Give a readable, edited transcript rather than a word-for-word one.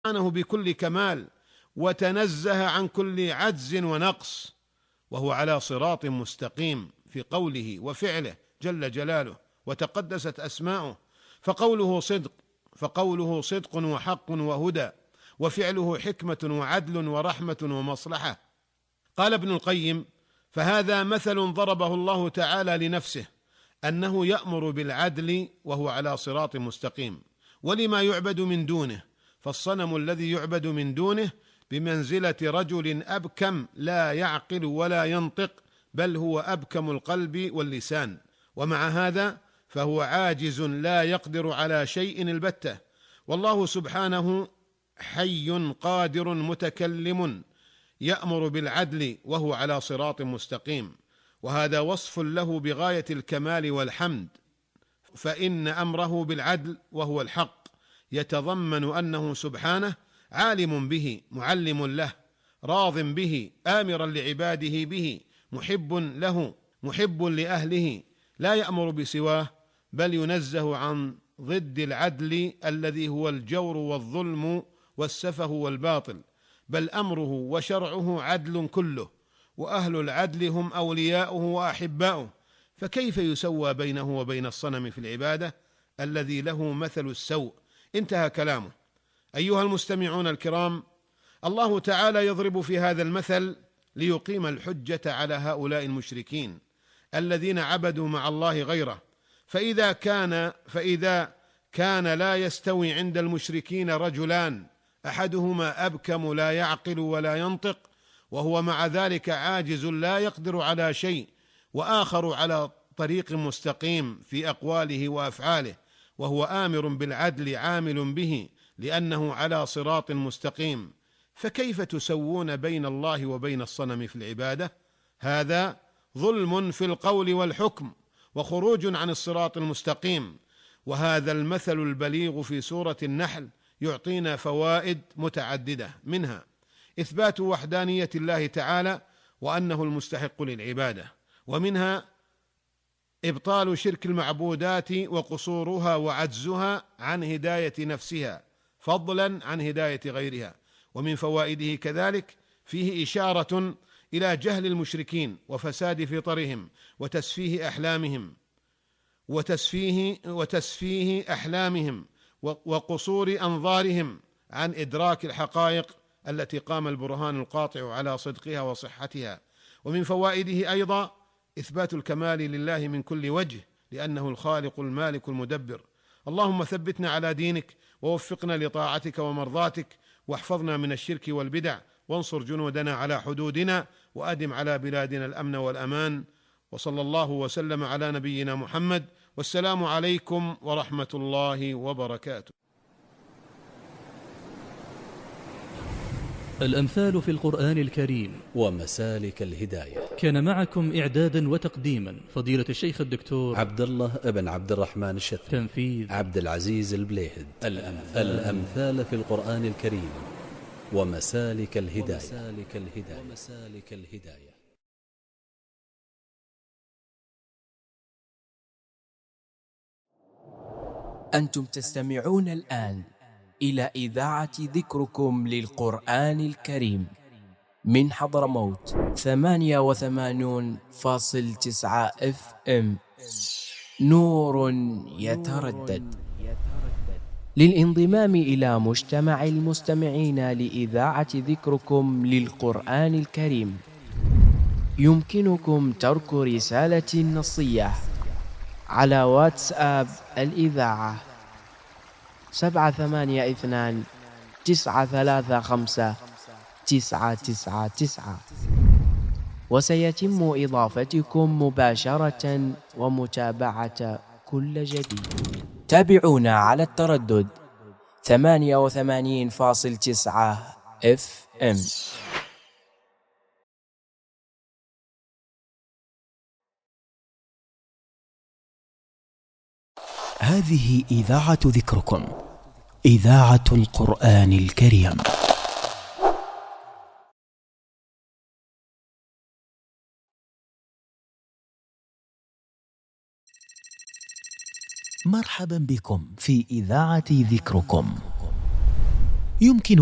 سبحانه بكل كمال وتنزه عن كل عجز ونقص، وهو على صراط مستقيم في قوله وفعله جل جلاله وتقدست أسماؤه، فقوله صدق وحق وهدى، وفعله حكمة وعدل ورحمة ومصلحة. قال ابن القيم: فهذا مثل ضربه الله تعالى لنفسه، أنه يأمر بالعدل وهو على صراط مستقيم، ولما يعبد من دونه، فالصنم الذي يعبد من دونه بمنزلة رجل أبكم لا يعقل ولا ينطق، بل هو أبكم القلب واللسان، ومع هذا فهو عاجز لا يقدر على شيء البتة. والله سبحانه حي قادر متكلم يأمر بالعدل وهو على صراط مستقيم، وهذا وصف له بغاية الكمال والحمد، فإن أمره بالعدل وهو الحق يتضمن أنه سبحانه عالم به، معلم له، راض به، آمرا لعباده به، محب له، محب لأهله، لا يأمر بسواه، بل ينزه عن ضد العدل الذي هو الجور والظلم والسفه والباطل، بل أمره وشرعه عدل كله، وأهل العدل هم أولياؤه وأحباؤه، فكيف يسوى بينه وبين الصنم في العبادة الذي له مثل السوء؟ انتهى كلامه. أيها المستمعون الكرام، الله تعالى يضرب في هذا المثل ليقيم الحجة على هؤلاء المشركين الذين عبدوا مع الله غيره، فإذا كان لا يستوي عند المشركين رجلان، أحدهما أبكم لا يعقل ولا ينطق وهو مع ذلك عاجز لا يقدر على شيء، وآخر على طريق مستقيم في أقواله وأفعاله وهو آمر بالعدل عامل به لأنه على صراط مستقيم، فكيف تسوون بين الله وبين الصنم في العبادة؟ هذا ظلم في القول والحكم وخروج عن الصراط المستقيم. وهذا المثل البليغ في سورة النحل يعطينا فوائد متعددة، منها إثبات وحدانية الله تعالى وأنه المستحق للعبادة، ومنها إبطال شرك المعبودات وقصورها وعجزها عن هداية نفسها فضلا عن هداية غيرها. ومن فوائده كذلك فيه إشارة إلى جهل المشركين وفساد فطرهم وتسفيه أحلامهم وقصور أنظارهم عن إدراك الحقائق التي قام البرهان القاطع على صدقها وصحتها. ومن فوائده أيضا إثبات الكمال لله من كل وجه، لأنه الخالق المالك المدبر. اللهم ثبتنا على دينك ووفقنا لطاعتك ومرضاتك، واحفظنا من الشرك والبدع، وانصر جنودنا على حدودنا، وأدم على بلادنا الأمن والأمان. وصلى الله وسلم على نبينا محمد، والسلام عليكم ورحمة الله وبركاته. الأمثال في القرآن الكريم ومسالك الهداية. كان معكم إعدادا وتقديما فضيلة الشيخ الدكتور عبد الله ابن عبد الرحمن الشثري. تنفيذ عبد العزيز البليهد. الأمثال في القرآن الكريم ومسالك الهداية. أنتم تستمعون الآن إلى إذاعة ذكركم للقرآن الكريم من حضرموت 88.9 FM، نور يتردد. للانضمام إلى مجتمع المستمعين لإذاعة ذكركم للقرآن الكريم يمكنكم ترك رسالة نصية على واتساب الإذاعة 782-935-999، وسيتم إضافتكم مباشرة ومتابعة كل جديد. تابعونا على التردد 88.9 FM. هذه إذاعة ذكركم، إذاعة القرآن الكريم. مرحبا بكم في إذاعة ذكركم. يمكن